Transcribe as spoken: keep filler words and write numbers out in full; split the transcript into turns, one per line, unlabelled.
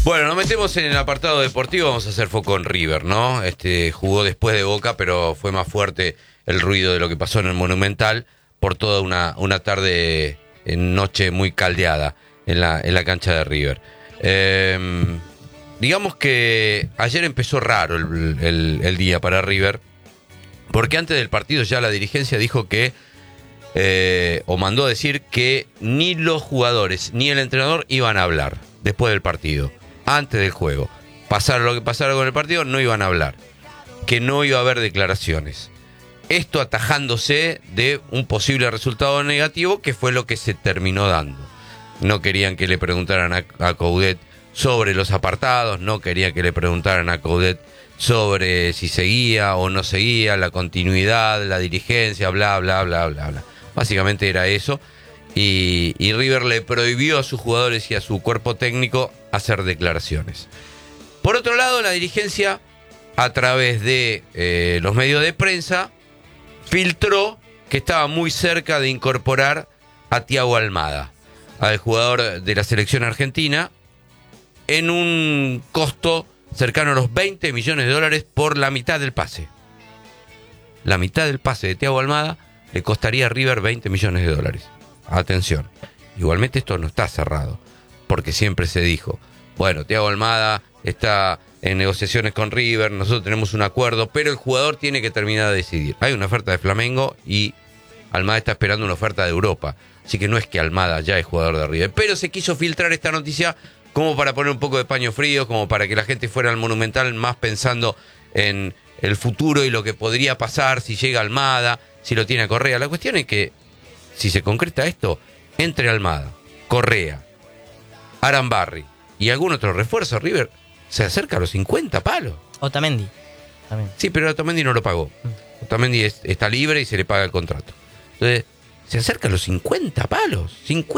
Bueno, nos metemos en el apartado deportivo, vamos a hacer foco en River, ¿no? Este jugó después de Boca, pero fue más fuerte el ruido de lo que pasó en el Monumental por toda una, una tarde, en noche muy caldeada en la, en la cancha de River. Eh, digamos que ayer empezó raro el, el, el día para River, porque antes del partido ya la dirigencia dijo que, eh, o mandó a decir que ni los jugadores ni el entrenador iban a hablar después del partido. Antes del juego, pasara lo que pasara con el partido, no iban a hablar, que no iba a haber declaraciones. Esto atajándose de un posible resultado negativo, que fue lo que se terminó dando. No querían que le preguntaran a, a Coudet sobre los apartados, no querían que le preguntaran a Coudet sobre si seguía o no seguía, la continuidad, la dirigencia, bla, bla, bla, bla, bla. Básicamente era eso. Y, y River le prohibió a sus jugadores y a su cuerpo técnico hacer declaraciones. Por otro lado, la dirigencia, a través de eh, los medios de prensa, filtró que estaba muy cerca de incorporar a Thiago Almada, al jugador de la selección argentina, en un costo cercano a los veinte millones de dólares por la mitad del pase. La mitad del pase de Thiago Almada le costaría a River veinte millones de dólares. Atención, igualmente esto no está cerrado, porque siempre se dijo, bueno, Thiago Almada está en negociaciones con River, nosotros tenemos un acuerdo, pero el jugador tiene que terminar de decidir. Hay una oferta de Flamengo y Almada está esperando una oferta de Europa, así que no es que Almada ya es jugador de River, pero se quiso filtrar esta noticia como para poner un poco de paño frío, como para que la gente fuera al Monumental más pensando en el futuro y lo que podría pasar si llega Almada, si lo tiene a Correa. La cuestión es que si se concreta esto, entre Almada, Correa, Arambarri y algún otro refuerzo, River se acerca a los cincuenta palos.
Otamendi también.
Sí, pero Otamendi no lo pagó. Otamendi es, está libre y se le paga el contrato. Entonces, se acerca a los cincuenta palos. cincuenta